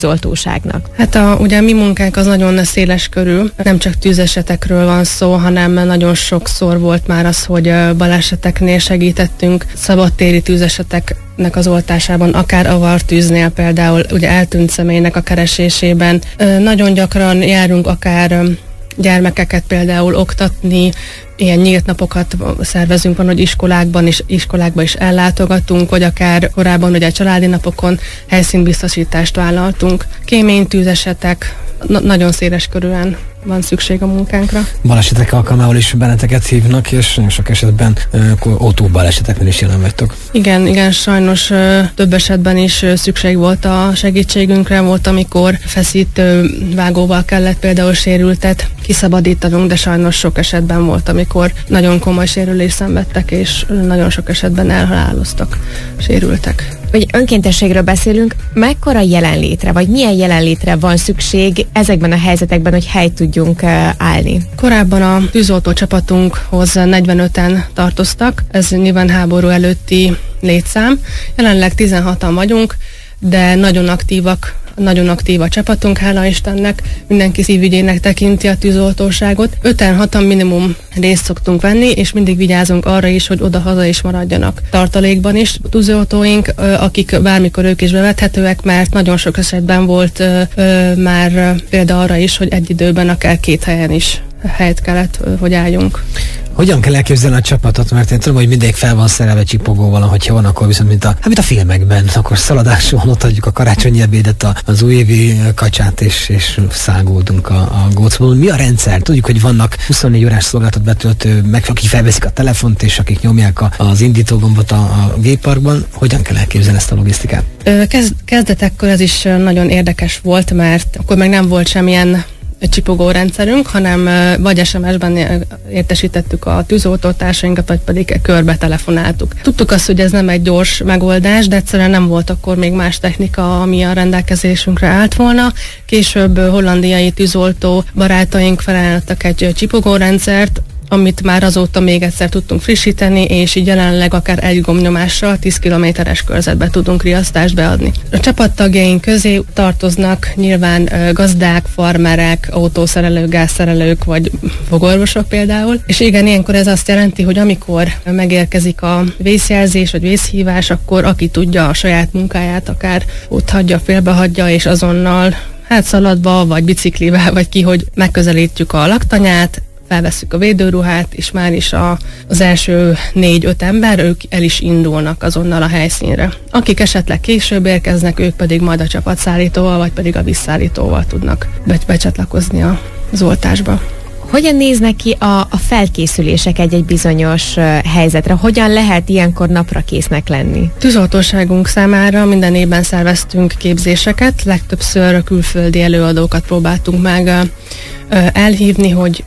tűzoltóságnak? Hát ugye a mi munkánk az nagyon széles körű, nem csak tűzesetekről van szó, hanem nagyon sokszor volt már az, hogy baleseteknél segítettünk, szabadtéri tűzeseteknek az oltásában, akár avartűznél például, ugye eltűnt személynek a keresésében. Nagyon gyakran járunk akár gyermekeket például oktatni, ilyen nyílt napokat szervezünk, van, hogy iskolákba is ellátogatunk, vagy akár korábban ugye a családi napokon helyszínbiztosítást vállaltunk. Kéménytűzesetek, nagyon széles körűen van szükség a munkánkra. Balesetek alkalmával is benneteket hívnak, és nagyon sok esetben autóbaleseteknél is jelen vagytok. Igen, sajnos több esetben is szükség volt a segítségünkre. Volt, amikor feszítő vágóval kellett például sérültet kiszabadítanunk, de sajnos sok esetben volt, amikor nagyon komoly sérülést szenvedtek, és nagyon sok esetben elhaláloztak, sérültek. Hogy önkéntességről beszélünk, mekkora jelenlétre, vagy milyen jelenlétre van szükség ezekben a helyzetekben, hogy helyt tudjunk állni? Korábban a tűzoltó csapatunkhoz 45-en tartoztak, ez nyilván háború előtti létszám. Jelenleg 16-an vagyunk, de nagyon aktív a csapatunk, hála Istennek, mindenki szívügyének tekinti a tűzoltóságot. 5-6-an minimum részt szoktunk venni, és mindig vigyázunk arra is, hogy oda-haza is maradjanak tartalékban is. A tűzoltóink, akik bármikor ők is bevethetőek, mert nagyon sok esetben volt már példa arra is, hogy egy időben akár 2 helyen is helyet kellett, hogy álljunk. Hogyan kell elképzelni a csapatot? Mert én tudom, hogy mindig fel van szerelve csipogóval, hogyha van, akkor viszont mint a filmekben, akkor szaladásról ott adjuk a karácsonyi ebédet, az újévi kacsát, és szágódunk a gócból. Mi a rendszer? Tudjuk, hogy vannak 24 órás szolgáltat betöltő, meg akik felveszik a telefont, és akik nyomják az indítógombot a gépparkban. Hogyan kell elképzelni ezt a logisztikát? Kezdetekkor ez is nagyon érdekes volt, mert akkor meg nem volt semmilyen csipogó rendszerünk, hanem vagy SMS-ben értesítettük a tűzoltótársainkat, vagy pedig körbe telefonáltuk. Tudtuk azt, hogy ez nem egy gyors megoldás, de egyszerűen nem volt akkor még más technika, ami a rendelkezésünkre állt volna. Később hollandiai tűzoltó barátaink felajánlottak egy csipogó rendszert, amit már azóta még egyszer tudtunk frissíteni, és így jelenleg akár egy gombnyomással 10 kilométeres körzetbe tudunk riasztást beadni. A csapattagjaink közé tartoznak nyilván gazdák, farmerek, autószerelők, gázszerelők, vagy fogorvosok például. És igen, ilyenkor ez azt jelenti, hogy amikor megérkezik a vészjelzés, vagy vészhívás, akkor aki tudja a saját munkáját, akár ott hagyja, félbehagyja, és azonnal szaladva, vagy biciklivel, vagy ki, hogy megközelítjük a laktanyát, felvesszük a védőruhát, és már is az első 4-5 ember, ők el is indulnak azonnal a helyszínre. Akik esetleg később érkeznek, ők pedig majd a csapatszállítóval, vagy pedig a vízszállítóval tudnak becsatlakozni az oltásba. Hogyan néznek ki a felkészülések egy bizonyos helyzetre? Hogyan lehet ilyenkor napra késznek lenni? Tűzoltóságunk számára minden évben szerveztünk képzéseket, legtöbbször külföldi előadókat próbáltunk meg elhívni, hogy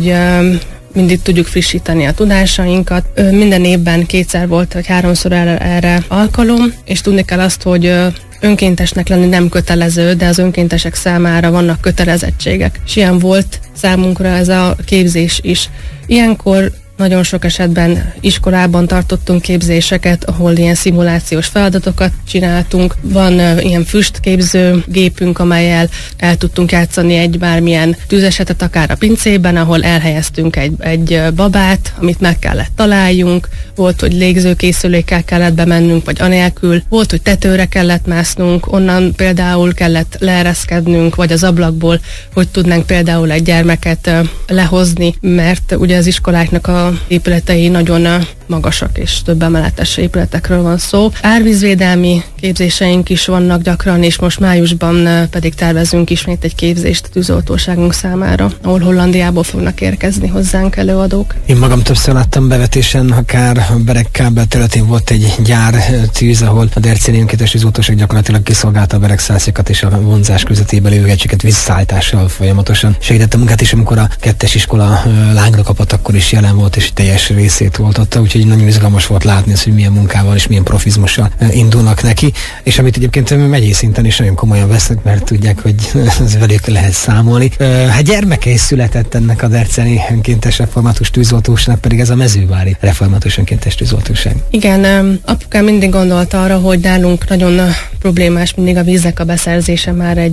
mindig tudjuk frissíteni a tudásainkat. Minden évben 2-szer volt, vagy 3-szor erre alkalom, és tudni kell azt, hogy önkéntesnek lenni nem kötelező, de az önkéntesek számára vannak kötelezettségek. És ilyen volt számunkra ez a képzés is. Ilyenkor nagyon sok esetben iskolában tartottunk képzéseket, ahol ilyen szimulációs feladatokat csináltunk. Van ilyen füstképző gépünk, amellyel el tudtunk játszani egy bármilyen tűzesetet, akár a pincében, ahol elhelyeztünk egy babát, amit meg kellett találjunk. Volt, hogy légzőkészülékkel kellett bemennünk, vagy anélkül. Volt, hogy tetőre kellett másznunk, onnan például kellett leereszkednünk, vagy az ablakból, hogy tudnánk például egy gyermeket lehozni, mert ugye az iskoláknak a épületei nagyon magasak, és több emeletes épületekről van szó. Árvízvédelmi képzéseink is vannak gyakran, és most májusban pedig tervezünk ismét egy képzést a tűzoltóságunk számára, ahol Hollandiából fognak érkezni hozzánk előadók. Én magam többször láttam bevetésen, akár a Beregkábel területén volt egy gyár tűz, ahol a Dercéni önkéntes tűzoltóság gyakorlatilag kiszolgálta a beregszálszikat és a vonzás közvetében lévőgecséket visszaállítással folyamatosan segített a munkát, és amikor a 2-es iskola lángra kapott, akkor is jelen volt, és teljes részét oltotta, úgyhogy úgyhogy nagyon izgalmas volt látni azt, hogy milyen munkával és milyen profizmussal indulnak neki, és amit egyébként megyei szinten is nagyon komolyan vesznek, mert tudják, hogy ez velük lehet számolni. Hát gyermeke is született ennek a Derceni önkéntes református tűzoltóságnak, pedig ez a mezővári református önkéntes tűzoltóság. Igen, apukám mindig gondolta arra, hogy nálunk nagyon problémás mindig a víznek a beszerzése, már egy